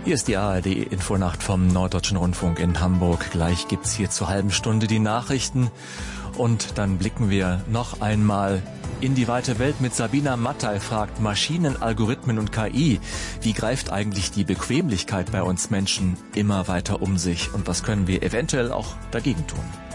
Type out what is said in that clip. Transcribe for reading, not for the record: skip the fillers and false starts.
Hier ist die ARD-Infonacht vom Norddeutschen Rundfunk in Hamburg. Gleich gibt's hier zur halben Stunde die Nachrichten. Und dann blicken wir noch einmal in die weite Welt mit Sabina Mattei fragt Maschinen, Algorithmen und KI. Wie greift eigentlich die Bequemlichkeit bei uns Menschen immer weiter um sich? Und was können wir eventuell auch dagegen tun?